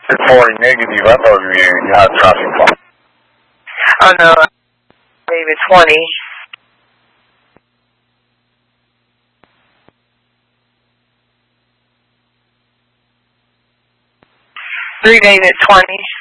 Reporting negative. I know you had traffic call. Oh no, David 20. 3 David 20.